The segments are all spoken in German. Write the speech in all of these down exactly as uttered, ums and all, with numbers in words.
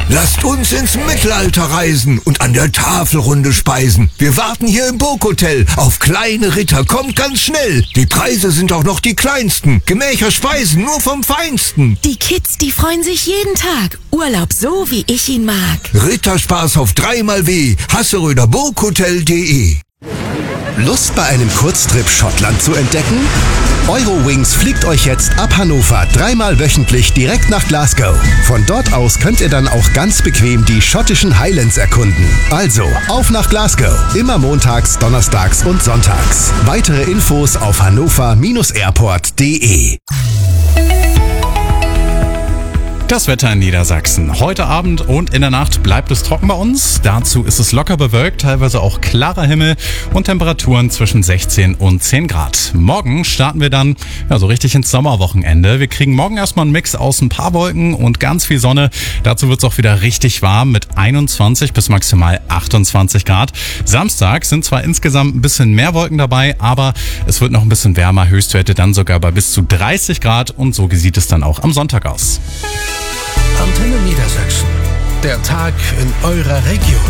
Lasst uns ins Mittelalter reisen und an der Tafelrunde speisen. Wir warten hier im Burghotel auf kleine Ritter. Kommt ganz schnell. Die Preise sind auch noch die kleinsten. Gemächer Speisen nur vom Feinsten. Die Kids, die freuen sich jeden Tag. Urlaub so, wie ich ihn mag. Ritterspaß auf dreimal W. Hasseröder Burghotel punkt de. Lust bei einem Kurztrip Schottland zu entdecken? Eurowings fliegt euch jetzt ab Hannover dreimal wöchentlich direkt nach Glasgow. Von dort aus könnt ihr dann auch ganz bequem die schottischen Highlands erkunden. Also, auf nach Glasgow. Immer montags, donnerstags und sonntags. Weitere Infos auf hannover Bindestrich airport punkt de. Das Wetter in Niedersachsen. Heute Abend und in der Nacht bleibt es trocken bei uns. Dazu ist es locker bewölkt, teilweise auch klarer Himmel und Temperaturen zwischen sechzehn und zehn Grad. Morgen starten wir dann ja so richtig ins Sommerwochenende. Wir kriegen morgen erstmal einen Mix aus ein paar Wolken und ganz viel Sonne. Dazu wird es auch wieder richtig warm mit einundzwanzig bis maximal achtundzwanzig Grad. Samstag sind zwar insgesamt ein bisschen mehr Wolken dabei, aber es wird noch ein bisschen wärmer. Höchstwerte dann sogar bei bis zu dreißig Grad und so sieht es dann auch am Sonntag aus. Antenne Niedersachsen. Der Tag in eurer Region.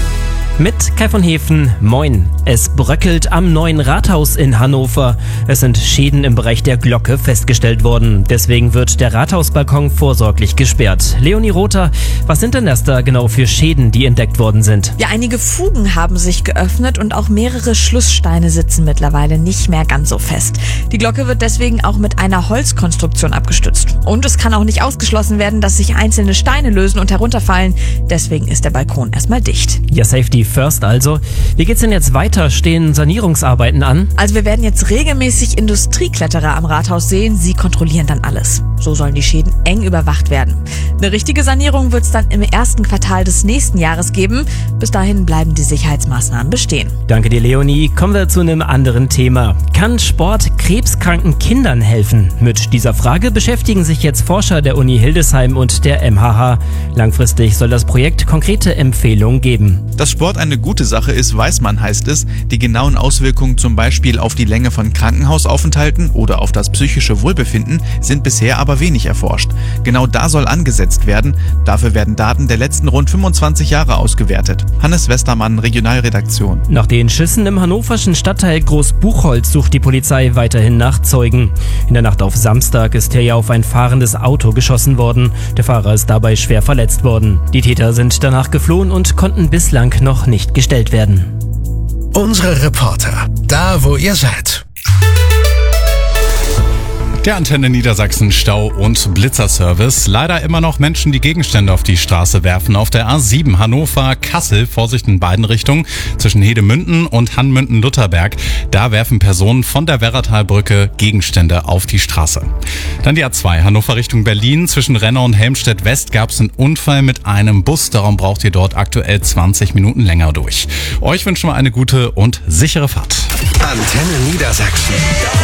Mit Kai von Hefen, moin. Es bröckelt am neuen Rathaus in Hannover. Es sind Schäden im Bereich der Glocke festgestellt worden. Deswegen wird der Rathausbalkon vorsorglich gesperrt. Leonie Rother, was sind denn das da genau für Schäden, die entdeckt worden sind? Ja, einige Fugen haben sich geöffnet und auch mehrere Schlusssteine sitzen mittlerweile nicht mehr ganz so fest. Die Glocke wird deswegen auch mit einer Holzkonstruktion abgestützt. Und es kann auch nicht ausgeschlossen werden, dass sich einzelne Steine lösen und herunterfallen. Deswegen ist der Balkon erstmal dicht. Ja, Safety first also. Wie geht's denn jetzt weiter? Stehen Sanierungsarbeiten an? Also wir werden jetzt regelmäßig Industriekletterer am Rathaus sehen. Sie kontrollieren dann alles. So sollen die Schäden eng überwacht werden. Eine richtige Sanierung wird es dann im ersten Quartal des nächsten Jahres geben. Bis dahin bleiben die Sicherheitsmaßnahmen bestehen. Danke dir, Leonie. Kommen wir zu einem anderen Thema. Kann Sport krebskranken Kindern helfen? Mit dieser Frage beschäftigen sich jetzt Forscher der Uni Hildesheim und der M H H. Langfristig soll das Projekt konkrete Empfehlungen geben. Dass Sport eine gute Sache ist, weiß man, heißt es. Die genauen Auswirkungen zum Beispiel auf die Länge von Krankenhausaufenthalten oder auf das psychische Wohlbefinden sind bisher aber wenig erforscht. Genau da soll angesetzt werden. Dafür werden Daten der letzten rund fünfundzwanzig Jahre ausgewertet. Hannes Westermann, Regionalredaktion. Nach den Schüssen im hannoverschen Stadtteil Großbuchholz sucht die Polizei weiterhin nach Zeugen. In der Nacht auf Samstag ist hier auf ein fahrendes Auto geschossen worden. Der Fahrer ist dabei schwer verletzt worden. Die Täter sind danach geflohen und konnten bislang noch nicht gestellt werden. Unsere Reporter, da wo ihr seid. Der Antenne Niedersachsen Stau- und Blitzerservice. Leider immer noch Menschen, die Gegenstände auf die Straße werfen. Auf der A sieben Hannover-Kassel, Vorsicht in beiden Richtungen, zwischen Hedemünden und Hanmünden-Lutherberg. Da werfen Personen von der Werratalbrücke Gegenstände auf die Straße. Dann die A zwei Hannover Richtung Berlin. Zwischen Renner und Helmstedt West gab es einen Unfall mit einem Bus. Darum braucht ihr dort aktuell zwanzig Minuten länger durch. Euch wünschen wir eine gute und sichere Fahrt. Antenne Niedersachsen.